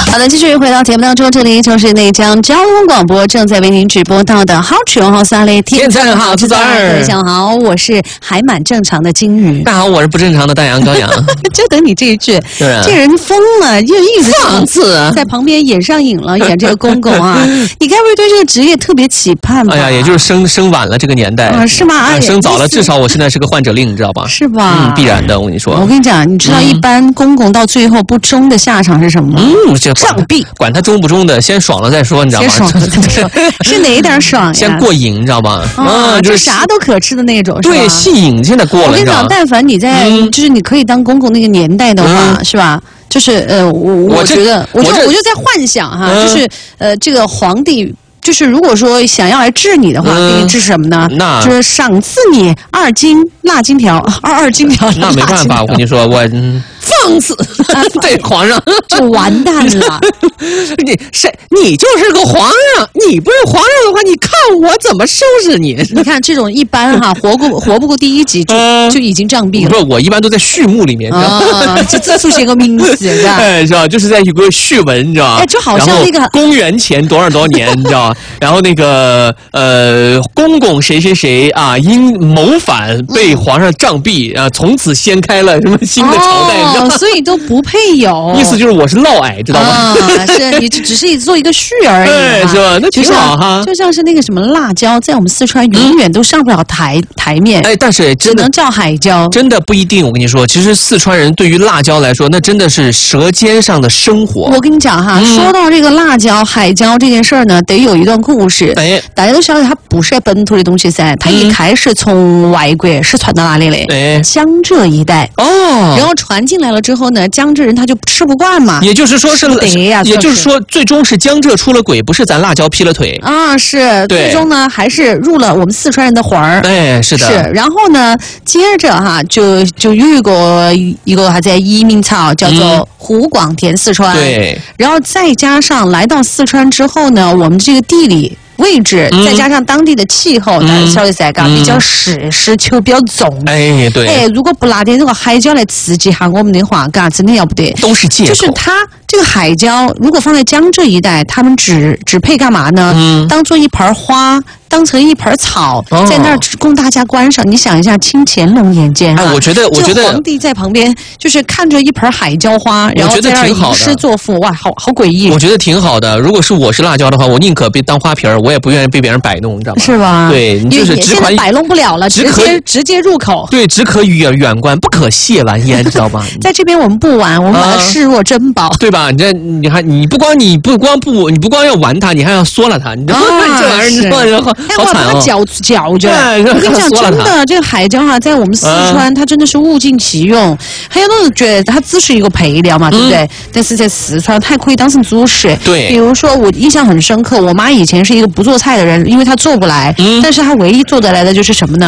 好的，继续回到节目当中，这里就是内江交通广播正在为您直播到的好吃好沙嘞， 天餐好吃早各位下午好，我是还蛮正常的金鱼。 大家好，我是不正常的大洋高阳。 就等你这一句，这人疯了，就一直放肆在旁边演上瘾了，演这个公公啊！你该不会对这个职业特别期盼吧？ 哎呀，也就是生晚了这个年代啊，是吗？ 生早了，至少我现在是个患者令，你知道吧？ 是吧？ 必然的，我跟你说。 我跟你讲，你知道一般公公到最后不忠的下场是什么吗？杖毙。 管他忠不忠的，先爽了再说，你知道吗？ 先爽了再说，是哪一点爽呀？ 先过瘾，你知道吗？ 就是啥都可吃的那种， 对，戏瘾现在过了。 我跟你讲，但凡你在就是你可以当公公那个年代的话，是吧？就是我觉得，我就在幻想哈，就是这个皇帝。就是如果说想要来治你的话，给你治什么呢？就是赏赐你2斤辣金条，2斤条。 那没办法，我跟你说，我放肆，对皇上就完蛋了。 你就是个皇上，你不是皇上的话，你看我怎么收拾你？ 你看这种一般哈，活不过第一集就已经杖毙了。 不是，我一般都在序幕里面， 就自出现个名字，是吧？ 哎，是吧？就是在有个序文，你知道吧？ 哎，就好像那个公元前多少年，你知道吧？然后那个公公谁谁谁啊，因谋反被皇上杖毙啊，从此掀开了什么新的朝代，你知道吗？ 所以都不配有。 意思就是我是嫪毐，知道吗？ 是你只是做一个序而已， 是吧？那挺好哈。 就像是那个什么辣椒，在我们四川永远都上不了台面。 哎，但是只能叫海椒， 真的不一定。我跟你说，其实四川人对于辣椒来说，那真的是舌尖上的生活。 我跟你讲哈，说到这个辣椒、海椒这件事儿呢，得有一段故事。 哎， 大家都晓得它不是本土的东西噻，它一开始从外国是传到哪里嘞？ 哎， 江浙一带哦， 然后传进来了之后呢，江浙人他就吃不惯嘛。 也就是说也就是说，最终是江浙出了轨，不是咱辣椒劈了腿啊！是，最终呢还是入了我们四川人的环儿。 哎，是的。 是，然后呢，接着哈就有一个还在移民潮叫做湖广填四川。 对， 然后再加上来到四川之后呢，我们这个地理位置，再加上当地的气候，大家晓得噻，比较湿秋比较重。 哎，对。 哎，如果不拿点这个海椒来刺激下我们的话，真的要不得。 都是借口。 就是它这个海椒，如果放在江浙一带，他们只配干嘛呢？当做一盆花。当成一盆草，在那儿供大家观赏。你想一下，清乾隆年间啊， 我觉得皇帝在旁边就是看着一盆海椒花，然后在那儿吟诗作赋，哇，好诡异。 我觉得挺好的。如果是我是辣椒的话，我宁可被当花瓶儿，我也不愿意被别人摆弄，你知道吗？ 是吧？ 对，你就是现在摆弄不了了，直接入口。 对，只可远观，不可亵玩焉，知道吗？ 在这边我们不玩，我们把它视若珍宝， 对吧？你不光要玩它，你还要缩了它，你知道吗？这玩意儿你说好惨哦。 搅着，我跟你讲，真的，这个海椒啊，在我们四川，它真的是物尽其用。还有那种觉得它只是一个配料嘛，对不对？但是在四川，它可以当成主食。 对， 比如说我印象很深刻，我妈以前是一个不做菜的人，因为她做不来，但是她唯一做得来的就是什么呢？